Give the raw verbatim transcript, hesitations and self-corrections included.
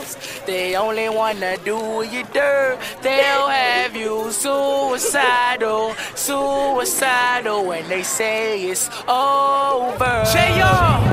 cause they only wanna do you dirt. They'll have you suicidal, suicidal when they say it's over. J R